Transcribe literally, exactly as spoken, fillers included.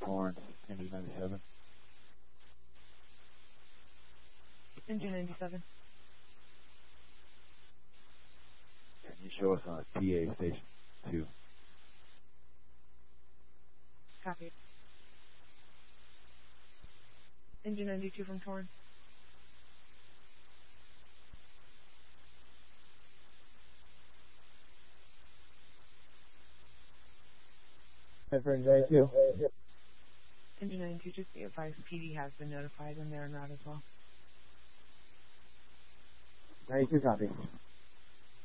Torrance, engine ninety-seven. Engine ninety-seven. Can you show us on a T A station two? Copy. Engine ninety-two from Torrance. Engine ninety-two. Engine ninety-two, just be advised, P D has been notified and they're en route as well. ninety-two copy.